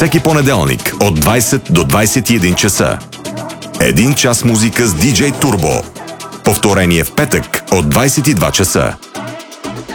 Всеки понеделник от 20 до 21 часа. 1 час музика с DJ Turbo. Повторение в петък от 22 часа.